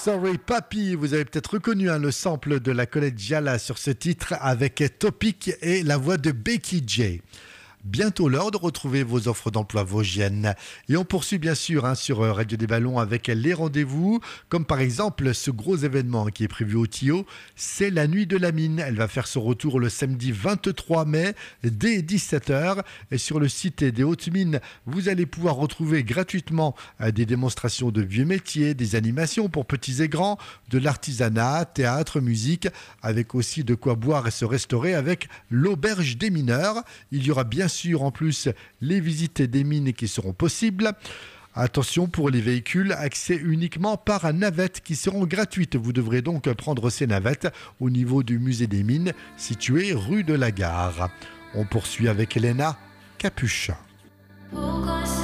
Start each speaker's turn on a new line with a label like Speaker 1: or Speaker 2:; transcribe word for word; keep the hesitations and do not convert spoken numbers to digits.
Speaker 1: Sorry Papi, vous avez peut-être reconnu hein, le sample de la collégiale sur ce titre avec Topic et la voix de Becky J. Bientôt l'heure de retrouver vos offres d'emploi vosgiennes. Et on poursuit bien sûr hein, sur Radio des Ballons avec les rendez-vous, comme par exemple ce gros événement qui est prévu au Tio, c'est la Nuit de la Mine. Elle va faire son retour le samedi vingt-trois mai dès dix-sept heures. Et sur le site des Hautes Mines, vous allez pouvoir retrouver gratuitement des démonstrations de vieux métiers, des animations pour petits et grands, de l'artisanat, théâtre, musique, avec aussi de quoi boire et se restaurer avec l'auberge des mineurs. Il y aura bien sûr en plus les visites des mines qui seront possibles. Attention pour les véhicules, accès uniquement par navette qui seront gratuites. Vous devrez donc prendre ces navettes au niveau du musée des mines situé rue de la Gare. On poursuit avec Elena Capuche.
Speaker 2: Pourquoi